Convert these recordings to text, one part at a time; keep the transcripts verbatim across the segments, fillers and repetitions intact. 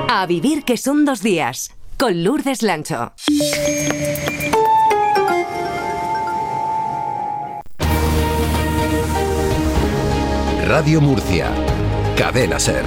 A vivir que son dos días, con Lourdes Lancho. Radio Murcia, Cadena SER.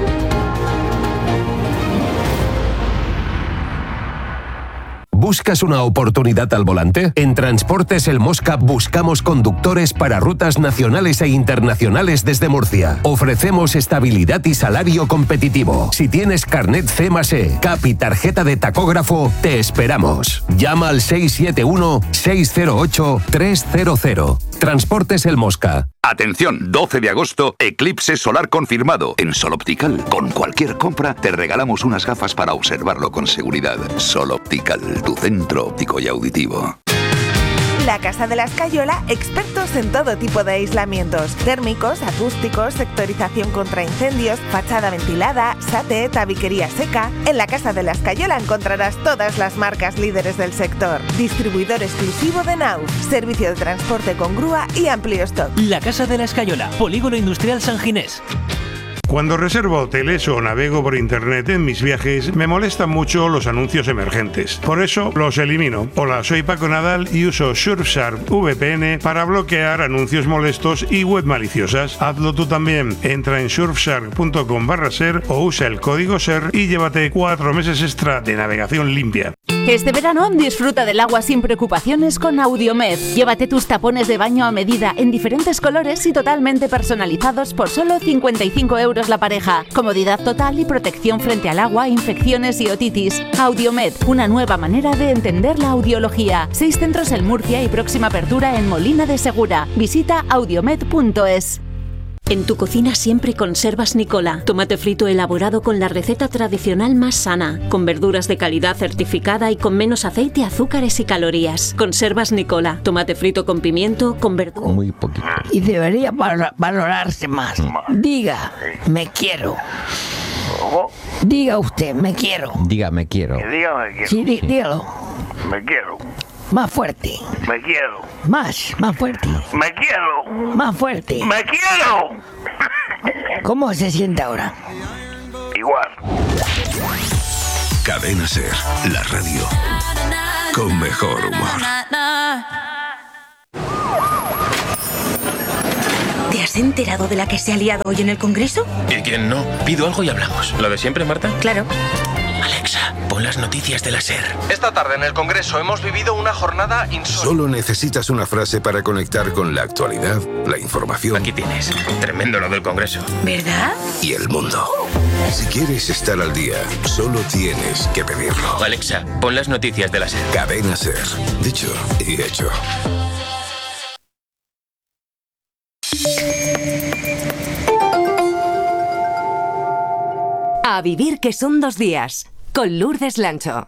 ¿Buscas una oportunidad al volante? En Transportes El Mosca buscamos conductores para rutas nacionales e internacionales desde Murcia. Ofrecemos estabilidad y salario competitivo. Si tienes carnet C más E, C A P y tarjeta de tacógrafo, te esperamos. Llama al seis siete uno, seis cero ocho, tres cero cero. Transportes El Mosca. Atención, doce de agosto, eclipse solar confirmado. En Sol Optical, con cualquier compra, te regalamos unas gafas para observarlo con seguridad. Sol Optical, tu centro óptico y auditivo. La Casa de la Escayola, expertos en todo tipo de aislamientos: térmicos, acústicos, sectorización contra incendios, fachada ventilada, SATE, tabiquería seca. En la Casa de la Escayola encontrarás todas las marcas líderes del sector. Distribuidor exclusivo de Naus, servicio de transporte con grúa y amplio stock. La Casa de la Escayola, Polígono Industrial San Ginés. Cuando reservo hoteles o navego por internet en mis viajes, me molestan mucho los anuncios emergentes. Por eso los elimino. Hola, soy Paco Nadal y uso Surfshark V P N para bloquear anuncios molestos y web maliciosas. Hazlo tú también. Entra en surfshark punto com barra ser o usa el código SER y llévate cuatro meses extra de navegación limpia. Este verano disfruta del agua sin preocupaciones con Audiomed. Llévate tus tapones de baño a medida en diferentes colores y totalmente personalizados por solo cincuenta y cinco euros la pareja. Comodidad total y protección frente al agua, infecciones y otitis. Audiomed, una nueva manera de entender la audiología. Seis centros en Murcia y próxima apertura en Molina de Segura. Visita audiomed punto es. En tu cocina siempre conservas Nicola, tomate frito elaborado con la receta tradicional más sana, con verduras de calidad certificada y con menos aceite, azúcares y calorías. Conservas Nicola, tomate frito con pimiento, con verduras. Muy poquito. Y debería valorarse más. Diga, me quiero. Diga usted, me quiero. Diga, me quiero. Diga, me quiero. Sí, dí, dígalo. Me quiero. Más fuerte. Me quiero. Más, más fuerte. Me quiero. Más fuerte. Me quiero. ¿Cómo se siente ahora? Igual. Cadena SER, la radio con mejor humor. ¿Te has enterado de la que se ha liado hoy en el Congreso? ¿Y quién no? Pido algo y hablamos. ¿Lo de siempre, Marta? Claro. Alexa, pon las noticias de la SER. Esta tarde en el Congreso hemos vivido una jornada insólita. Solo necesitas una frase para conectar con la actualidad, la información. Aquí tienes. Tremendo lo del Congreso. ¿Verdad? Y el mundo. Si quieres estar al día, solo tienes que pedirlo. Alexa, pon las noticias de la SER. Cadena SER. Dicho y hecho. A vivir que son dos días, con Lourdes Lancho.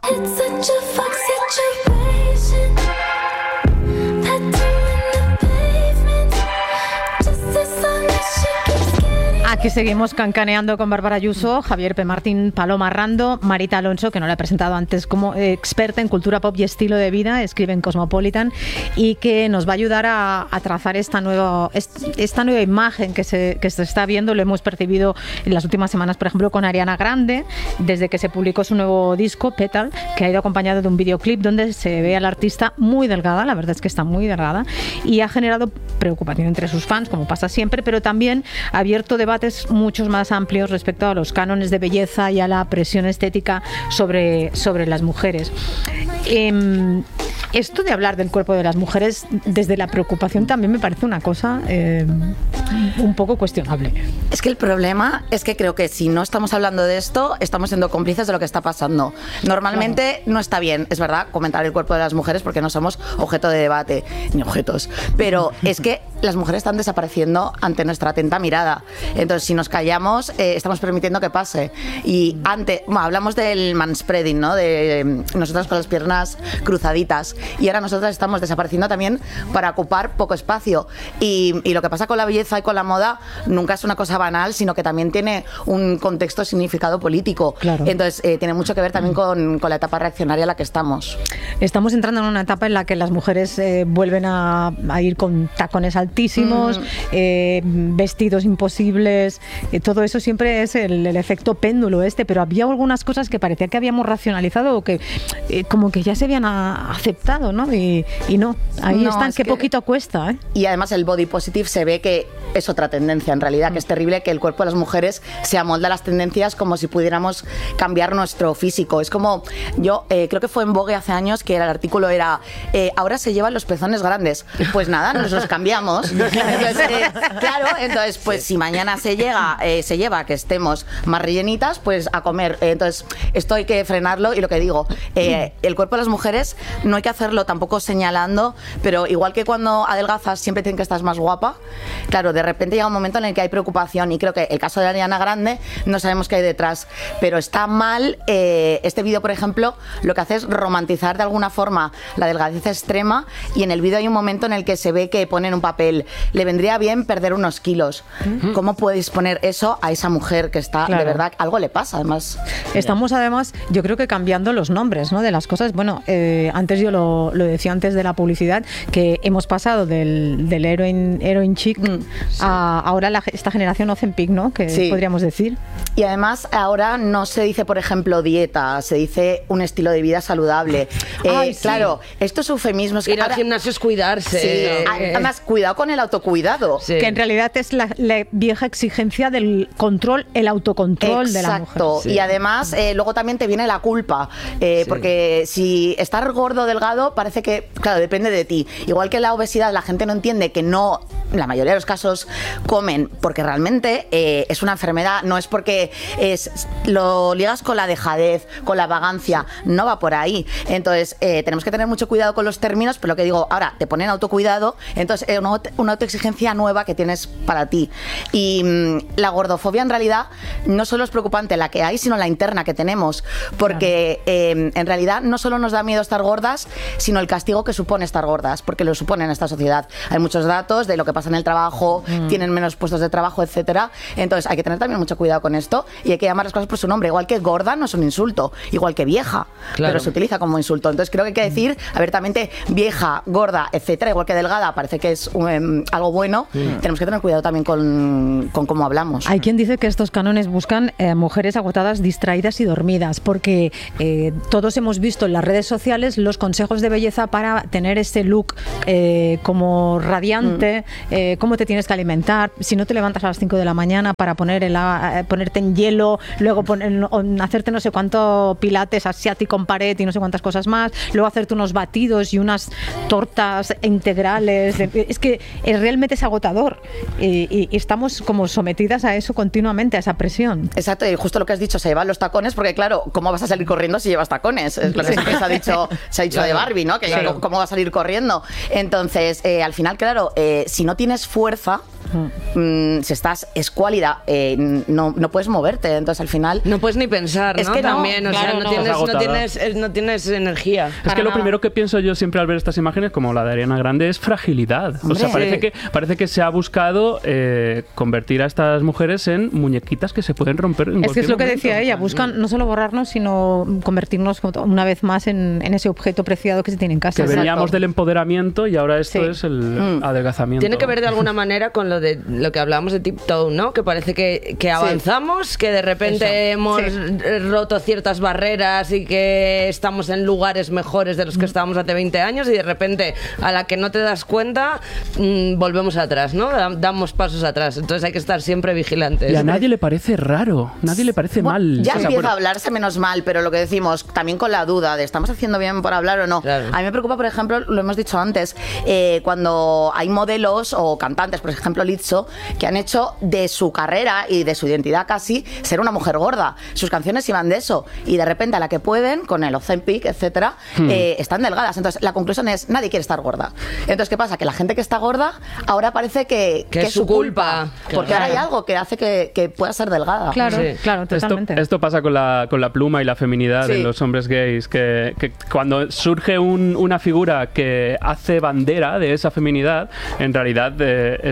Aquí seguimos cancaneando con Bárbara Ayuso, Javier P. Martín, Paloma Rando, Marita Alonso, que no la he presentado antes como experta en cultura pop y estilo de vida, escribe en Cosmopolitan, y que nos va a ayudar a, a trazar esta nueva, esta nueva imagen que se, que se está viendo. Lo hemos percibido en las últimas semanas, por ejemplo, con Ariana Grande, desde que se publicó su nuevo disco, Petal, que ha ido acompañado de un videoclip donde se ve a la artista muy delgada, la verdad es que está muy delgada, y ha generado preocupación entre sus fans, como pasa siempre, pero también ha abierto debates muchos más amplios respecto a los cánones de belleza y a la presión estética sobre, sobre las mujeres. Eh, esto de hablar del cuerpo de las mujeres desde la preocupación también me parece una cosa eh, un poco cuestionable. Es que el problema es que creo que si no estamos hablando de esto, estamos siendo cómplices de lo que está pasando. Normalmente claro. No está bien, es verdad, comentar el cuerpo de las mujeres porque no somos objeto de debate, ni objetos, pero es que las mujeres están desapareciendo ante nuestra atenta mirada. Entonces, si nos callamos, eh, estamos permitiendo que pase. Y antes, bueno, hablamos del manspreading, ¿no? De eh, nosotras con las piernas cruzaditas. Y ahora nosotras estamos desapareciendo también para ocupar poco espacio. Y, y lo que pasa con la belleza y con la moda nunca es una cosa banal, sino que también tiene un contexto, significado político. Claro. Entonces, eh, tiene mucho que ver también con, con la etapa reaccionaria en la que estamos. Estamos entrando en una etapa en la que las mujeres eh, vuelven a, a ir con tacones altísimos, mm. eh, vestidos imposibles, eh, todo eso siempre es el, el efecto péndulo este, pero había algunas cosas que parecía que habíamos racionalizado o que eh, como que ya se habían a, aceptado, ¿no? Y, y no, ahí no, están, qué que, poquito cuesta, ¿eh? Y además el body positive se ve que es otra tendencia en realidad, mm. que es terrible que el cuerpo de las mujeres se amolda a las tendencias como si pudiéramos cambiar nuestro físico. Es como, yo eh, creo que fue en Vogue hace años que el artículo era, eh, ahora se llevan los pezones grandes. Pues nada, nos los cambiamos. Entonces, eh, claro, entonces pues si mañana se llega, eh, se lleva que estemos más rellenitas, pues a comer. Entonces esto hay que frenarlo y lo que digo, eh, el cuerpo de las mujeres no hay que hacerlo tampoco señalando, pero igual que cuando adelgazas siempre tienen que estar más guapa, claro, de repente llega un momento en el que hay preocupación y creo que el caso de Ariana Grande no sabemos qué hay detrás, pero está mal. Eh, este vídeo, por ejemplo, lo que hace es romantizar de alguna forma la delgadez extrema y en el vídeo hay un momento en el que se ve que ponen un papel, le vendría bien perder unos kilos. Uh-huh. ¿Cómo podéis poner eso a esa mujer que está, claro, de verdad, algo le pasa además? Estamos además, yo creo que cambiando los nombres, ¿no?, de las cosas. Bueno, eh, antes yo lo, lo decía antes de la publicidad, que hemos pasado del, del heroin, heroin chic mm, sí. a ahora la, esta generación Ozempic, ¿no?, que sí. podríamos decir. Y además ahora no se dice, por ejemplo, dieta, se dice un estilo de vida saludable. Ay, eh, sí. Claro, estos eufemismos... Ir ahora, al gimnasio es cuidarse. Sí, eh, además, cuidado con el autocuidado. Sí. Que en realidad es la, la vieja exigencia del control, el autocontrol. Exacto. De la mujer. Exacto. Sí. Y además, eh, luego también te viene la culpa. Eh, sí. Porque si estar gordo o delgado, parece que, claro, depende de ti. Igual que la obesidad, la gente no entiende que no, en la mayoría de los casos, comen porque realmente eh, es una enfermedad, no es porque es, lo ligas con la dejadez, con la vagancia, no va por ahí. Entonces, eh, tenemos que tener mucho cuidado con los términos, pero lo que digo, ahora te ponen autocuidado, entonces es eh, una, una autoexigencia nueva que tienes para ti. Y mmm, la gordofobia en realidad no solo es preocupante la que hay, sino la interna que tenemos, porque claro. eh, en realidad no solo nos da miedo estar gordas, sino el castigo que supone estar gordas, porque lo supone en esta sociedad. Hay muchos datos de lo que pasa en el trabajo, mm. tienen menos puestos de trabajo, etcétera. Entonces hay que tener también mucho cuidado con esto y hay que llamar las cosas por su nombre. Igual que gorda no es un insulto, igual que vieja, claro. pero se utiliza como insulto. Entonces creo que hay que decir abiertamente vieja, gorda, etcétera, igual que delgada, parece que es um, algo bueno. Mm. Tenemos que tener cuidado también con, con cómo hablamos. Hay quien dice que estos cánones buscan eh, mujeres agotadas, distraídas y dormidas, porque eh, todos hemos visto en las redes sociales los consejos de belleza para tener ese look eh, como radiante, mm. eh, cómo te tienes que alimentar, si no te levantas a las cinco de la mañana para poner el, eh, ponerte en hielo, luego poner, hacerte no sé cuánto pilates asiático en pared y no sé cuántas cosas más, luego hacerte unos batidos y unas tortas integrales. Es que es, realmente es agotador y, y, y estamos como sometidas a eso continuamente, a esa presión. Exacto, y justo lo que has dicho, se llevan los tacones, porque claro, ¿cómo vas a salir corriendo si llevas tacones? Es lo que sí. se ha dicho, se ha dicho claro. de Barbie, ¿no? Que claro. ¿Cómo va a salir corriendo? Entonces, eh, al final, claro, eh, si no tienes fuerza, Mm, si estás escuálida, eh, no, no puedes moverte, entonces al final no puedes ni pensar, ¿no? Es que también, no, o claro, sea, no, no. Tienes, no, tienes, no tienes energía. Es Para que lo nada. primero que pienso yo siempre al ver estas imágenes, como la de Ariana Grande, es fragilidad. Hombre, o sea, parece sí. que parece que se ha buscado eh, convertir a estas mujeres en muñequitas que se pueden romper en Es que es lo que momento. decía ella, buscan no solo borrarnos, sino convertirnos una vez más en, en ese objeto preciado que se tiene en casa. Que veníamos Exacto. del empoderamiento y ahora esto sí. es el mm. adelgazamiento. Tiene que ver de alguna manera con lo de lo que hablamos de tiptoe, ¿no? Que parece que, que avanzamos, sí. que de repente Eso. hemos sí. roto ciertas barreras y que estamos en lugares mejores de los que estábamos hace veinte años y de repente a la que no te das cuenta mmm, volvemos atrás, ¿no? Damos pasos atrás. Entonces hay que estar siempre vigilantes. Y a nadie le parece raro, nadie le parece bueno, mal. Ya o sea, empieza bueno. a hablarse menos mal, pero lo que decimos, también con la duda de ¿estamos haciendo bien por hablar o no? Claro. A mí me preocupa, por ejemplo, lo hemos dicho antes, eh, cuando hay modelos o cantantes, por ejemplo Lizzo, que han hecho de su carrera y de su identidad casi ser una mujer gorda. Sus canciones iban de eso y de repente a la que pueden, con el Ozempic, etcétera, hmm. eh, están delgadas. Entonces la conclusión es, nadie quiere estar gorda. Entonces, ¿qué pasa? Que la gente que está gorda ahora parece que, que, que es su culpa. culpa. Porque claro. ahora hay algo que hace que, que pueda ser delgada. Claro, sí. claro, totalmente. Esto, esto pasa con la, con la pluma y la feminidad sí. en los hombres gays, que, que cuando surge un, una figura que hace bandera de esa feminidad, en realidad eh, es, es,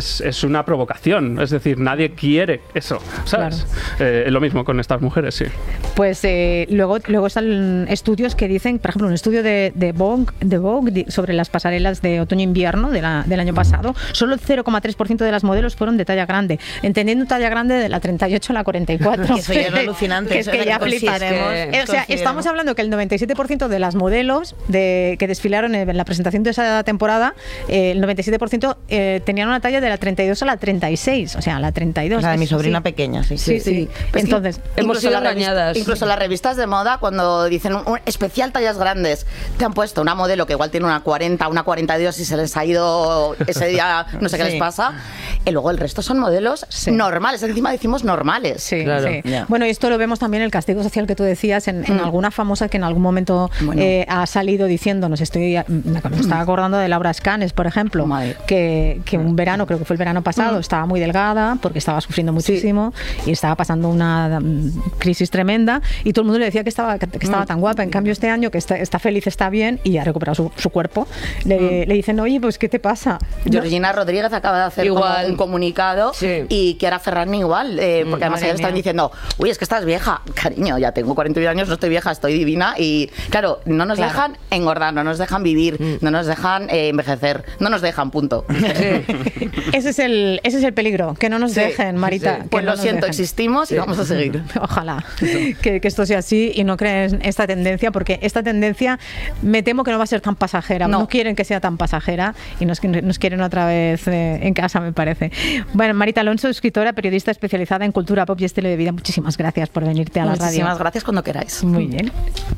una provocación. Es decir, nadie quiere eso, ¿sabes? Claro. Eh, lo mismo con estas mujeres, sí. Pues eh, luego, luego están estudios que dicen, por ejemplo, un estudio de, de, Vogue, de Vogue sobre las pasarelas de otoño-invierno de la, del año pasado, solo el cero coma tres por ciento de las modelos fueron de talla grande, entendiendo talla grande de la treinta y ocho a la cuarenta y cuatro. Eso ya es alucinante. Que es que ya flipas. Que, o sea, estamos hablando que el noventa y siete por ciento de las modelos de, que desfilaron en la presentación de esa temporada, eh, el noventa y siete por ciento eh, tenían una talla de la treinta y dos a la treinta y seis, o sea, la treinta y dos. La de mi sobrina sí. pequeña, sí. Sí, sí. sí. Pues entonces, hemos sido engañadas. Incluso las revistas de moda, cuando dicen un, un especial tallas grandes, te han puesto una modelo que igual tiene una cuarenta, una cuarenta y dos y se les ha ido ese día, no sé sí. qué les pasa. Y luego el resto son modelos sí. normales, encima decimos normales. Sí, claro. sí. Yeah. Bueno, y esto lo vemos también el castigo social que tú decías en, en mm. alguna famosa que en algún momento bueno. eh, ha salido diciendo, nos estoy, me, me estaba acordando de Laura Escanes, por ejemplo, que, que un verano, creo que fue el verano pasado, mm. estaba muy delgada porque estaba sufriendo muchísimo sí. y estaba pasando una um, crisis tremenda y todo el mundo le decía que estaba, que, que estaba mm. tan guapa. En cambio este año que está, está feliz, está bien y ha recuperado su, su cuerpo, le, mm. le dicen, oye, pues ¿qué te pasa? Georgina no. Rodríguez acaba de hacer igual. Como un comunicado sí. y Chiara Ferragni igual, eh, porque mm, además ellos están diciendo, uy, es que estás vieja. Cariño, ya tengo cuarenta y uno años, no estoy vieja, estoy divina y claro, no nos claro. dejan engordar, no nos dejan vivir, mm. no nos dejan eh, envejecer, no nos dejan, punto. Sí. ese, es el, ese es el peligro, que no nos sí. dejen, Marita. Sí. Pues no lo siento, dejen. Existimos sí. y vamos a seguir. Ojalá que, que esto sea así y no creen esta tendencia, porque esta tendencia me temo que no va a ser tan pasajera, no, no quieren que sea tan pasajera y nos, nos quieren otra vez eh, en casa, me parece. Bueno, Marita Alonso, escritora, periodista especializada en cultura pop y estilo de vida, muchísimas gracias por venirte a la radio. Muchísimas gracias cuando queráis. Muy bien.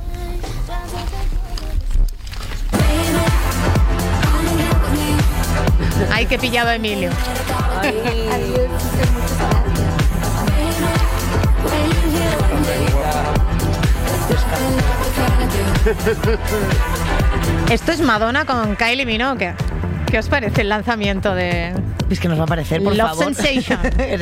Ay, que pillado a Emilio. Ay. Esto es Madonna con Kylie Minogue. ¿Qué os parece el lanzamiento de...? Es que nos va a parecer, por Love favor. Sensation.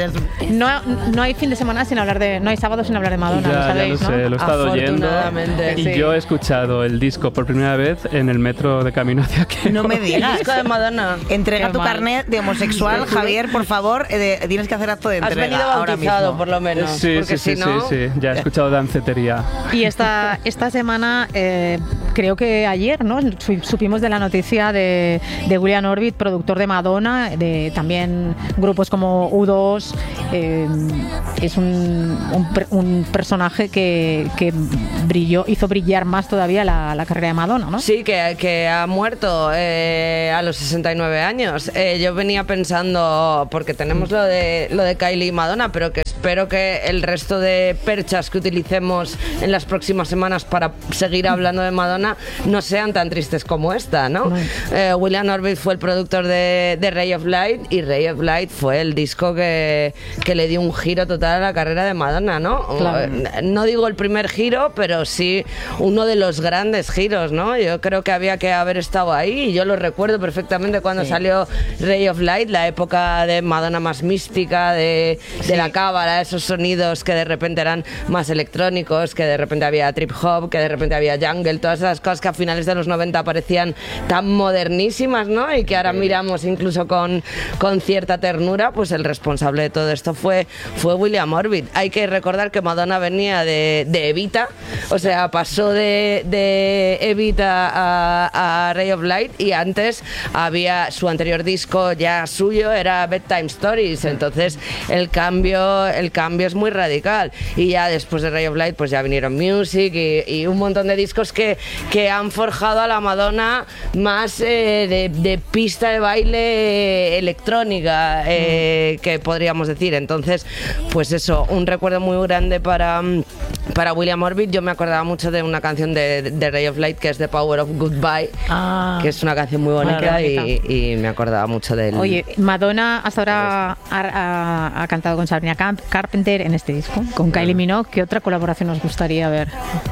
no, no hay fin de semana sin hablar de... No hay sábado sin hablar de Madonna, ya, lo sabéis, ya lo sé, ¿no? Lo he estado oyendo y sí. yo he escuchado el disco por primera vez en el metro de camino hacia aquí. No me digas. El disco de Madonna. Entrega Qué tu mal. Carnet de homosexual, Javier, por favor. Eh, de, tienes que hacer acto de entrega. Has venido bautizado, por lo menos. Sí, sí, sí, si no... sí, sí. Ya he escuchado dancetería. Y esta, esta semana, eh, creo que ayer, ¿no? Supimos de la noticia de, de William Orbit, productor de Madonna, de también grupos como U dos. Eh, es un, un, un personaje que, que brilló, hizo brillar más todavía la, la carrera de Madonna, ¿no? Sí, que, que ha muerto eh, a los sesenta y nueve años. Eh, yo venía pensando, porque tenemos lo de, lo de Kylie y Madonna, pero que espero que el resto de perchas que utilicemos en las próximas semanas para seguir hablando de Madonna no sean tan tristes como esta, ¿no? Eh, William Orbit fue el productor de, de Ray of Light y Ray of Light fue el disco que, que le dio un giro total a la carrera de Madonna, ¿no? Claro. No digo el primer giro, pero sí uno de los grandes giros, ¿no? Yo creo que había que haber estado ahí y yo lo recuerdo perfectamente cuando sí. salió Ray of Light, la época de Madonna más mística, de, de sí. la cábala, esos sonidos que de repente eran más electrónicos, que de repente había trip hop, que de repente había jungle, todas esas cosas que a finales de los noventa parecían tan modernísimas, ¿no? Y que ahora sí. miramos incluso con, con cierta ternura, pues el responsable de todo esto fue, fue William Orbit. Hay que recordar que Madonna venía de, de Evita, o sea, pasó de, de Evita a, a Ray of Light y antes había su anterior disco ya suyo, era Bedtime Stories, entonces el cambio, el cambio es muy radical y ya después de Ray of Light pues ya vinieron Music y, y un montón de discos que, que han forjado a la Madonna más eh, de, de pista de baile electrónica, eh, que podríamos decir. Entonces, pues eso, un recuerdo muy grande para, para William Orbit. Yo me acordaba mucho de una canción de, de Ray of Light que es The Power of Goodbye, ah, que es una canción muy bonita, muy y, y me acordaba mucho de él. Oye, Madonna hasta ahora ha, ha, ha cantado con Sabrina Carpenter en este disco, con Kylie Minogue. ¿Qué otra colaboración os gustaría ver?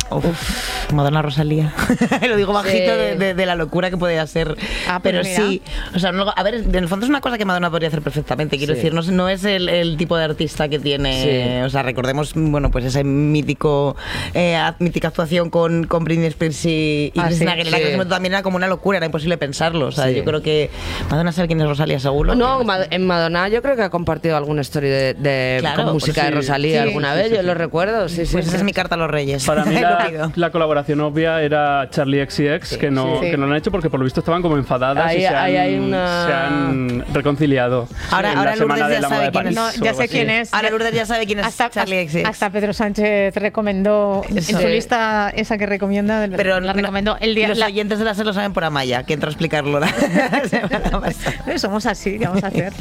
Uf, Madonna Rosalía. Lo digo bajito Sí. de, de, de la locura que podía ser. Ah, pero pues mira. sí, o sea, no- a ver, en el fondo es una cosa que Madonna podría hacer perfectamente. Quiero Sí. decir, no, es- no es el, el tipo de artista que tiene. Sí. O sea, recordemos, bueno, pues ese mítico, eh, mítica actuación con, con Britney Spears y, y Ah, Christina sí. Aguilera, que en Sí. ese momento también era como una locura, era imposible pensarlo. O sea, Sí. yo creo que Madonna sabe quién es Rosalía, seguro. No, Ma- en Madonna yo creo que ha compartido alguna story de, de Claro, con música pues sí. de Rosalía Sí. alguna Sí, vez, sí, yo sí. lo recuerdo, sí, sí. Pues sí. esa es mi carta a los Reyes. Para mí Lo la, pido. la colaboración obvia era Charlie X C X, que no, Sí. que no lo han hecho porque por lo visto estaban como enfadadas Ahí- y se han, ahí hay una- se han reconciliado. Ahora- en ahora la semana Lourdes de ya la moda sabe de quién París. es. No, o ya algo sé así. quién es. Ahora Lourdes ya sabe quién es Hasta, Charlie X C X. hasta Pedro Sánchez recomendó en Sí. su lista esa que recomienda. del- Pero la no- recomendó el día. los la- oyentes de la SER lo saben por Amaya, que entró a explicarlo la semana pasada. Eh, Somos así, ¿qué vamos a hacer?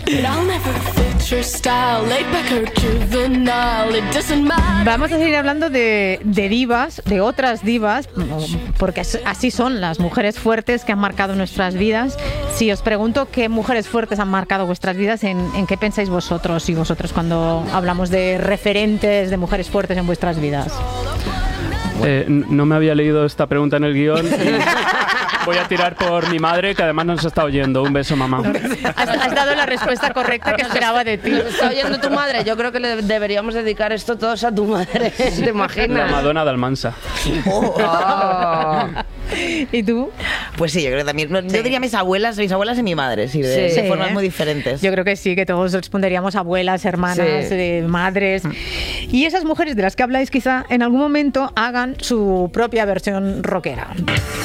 Vamos a seguir hablando de, de divas, de otras divas, porque as- así son las mujeres fuertes que han marcado nuestras vidas. Si os pregunto qué mujeres fuertes han marcado vuestras vidas, ¿en, en qué pensáis vosotros y vosotros cuando hablamos de referentes de mujeres fuertes en vuestras vidas? Eh, n- no me había leído esta pregunta en el guión. y voy a tirar por mi madre, que además nos está oyendo. Un beso, mamá. Has, has dado la respuesta correcta que esperaba de ti. ¿Nos está oyendo tu madre? Yo creo que le deberíamos dedicar esto todos a tu madre, ¿te La imaginas? Madonna de Almansa. Oh. ¿Y tú? Pues sí, yo creo que también. no, Yo diría mis abuelas, mis abuelas y mi madre, sí, de, Sí. de formas Sí. muy diferentes. Yo creo que sí, que todos responderíamos abuelas, hermanas, Sí. eh, madres. Y esas mujeres de las que habláis quizá en algún momento hagan su propia versión rockera.